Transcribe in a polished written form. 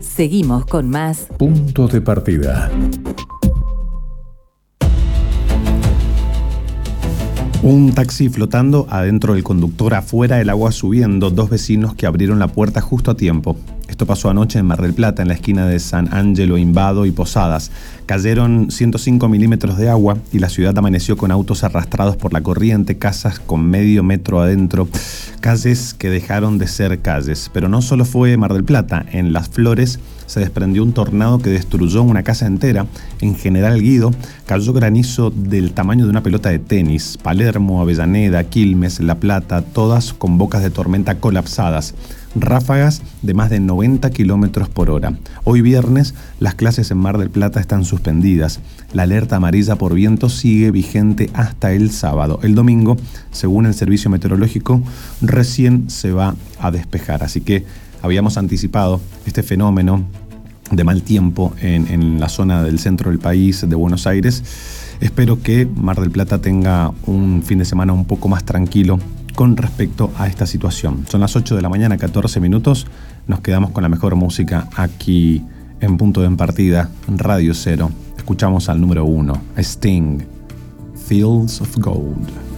Seguimos con más Punto de Partida. Un taxi flotando, adentro del conductor, afuera el agua subiendo, dos vecinos que abrieron la puerta justo a tiempo. Esto pasó anoche en Mar del Plata, en la esquina de San Ángelo, Invado y Posadas. Cayeron 105 milímetros de agua y la ciudad amaneció con autos arrastrados por la corriente, casas con medio metro adentro, calles que dejaron de ser calles. Pero no solo fue Mar del Plata, en Las Flores se desprendió un tornado que destruyó una casa entera. En General Guido cayó granizo del tamaño de una pelota de tenis. Palermo, Avellaneda, Quilmes, La Plata, todas con bocas de tormenta colapsadas. Ráfagas de más de 90 kilómetros por hora. Hoy viernes, las clases en Mar del Plata están suspendidas. La alerta amarilla por viento sigue vigente hasta el sábado. El domingo, según el servicio meteorológico, recién se va a despejar. Así que habíamos anticipado este fenómeno de mal tiempo en la zona del centro del país, de Buenos Aires. Espero que Mar del Plata tenga un fin de semana un poco más tranquilo con respecto a esta situación. Son las 8 de la mañana, 14 minutos. Nos quedamos con la mejor música aquí en Punto de Partida, Radio Cero. Escuchamos al número 1, Sting, Fields of Gold.